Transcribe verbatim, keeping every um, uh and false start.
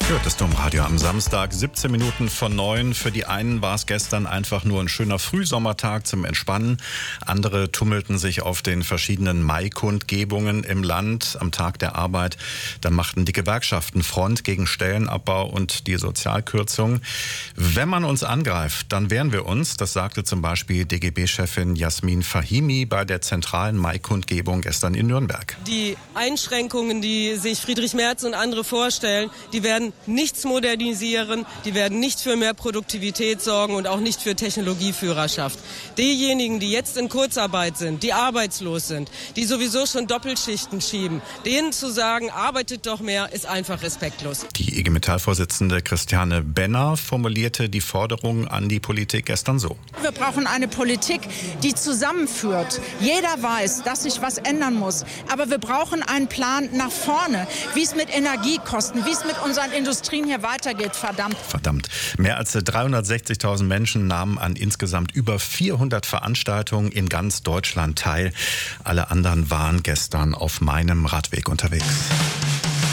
Hört es Domradio am Samstag, siebzehn Minuten von neun. Für die einen war es gestern einfach nur ein schöner Frühsommertag zum Entspannen. Andere tummelten sich auf den verschiedenen Maikundgebungen im Land am Tag der Arbeit. Da machten die Gewerkschaften Front gegen Stellenabbau und die Sozialkürzung. Wenn man uns angreift, dann wehren wir uns. Das sagte zum Beispiel D G B-Chefin Jasmin Fahimi bei der zentralen Maikundgebung gestern in Nürnberg. Die Einschränkungen, die sich Friedrich Merz und andere vorstellen, die werden nichts modernisieren, die werden nicht für mehr Produktivität sorgen und auch nicht für Technologieführerschaft. Diejenigen, die jetzt in Kurzarbeit sind, die arbeitslos sind, die sowieso schon Doppelschichten schieben, denen zu sagen, arbeitet doch mehr, ist einfach respektlos. Die I G Metall-Vorsitzende Christiane Benner formulierte die Forderung an die Politik gestern so. Wir brauchen eine Politik, die zusammenführt. Jeder weiß, dass sich was ändern muss, aber wir brauchen einen Plan nach vorne, wie es mit Energiekosten, wie es mit unseren Industrien hier weitergeht, verdammt. Verdammt. Mehr als dreihundertsechzigtausend Menschen nahmen an insgesamt über vierhundert Veranstaltungen in ganz Deutschland teil. Alle anderen waren gestern auf meinem Radweg unterwegs.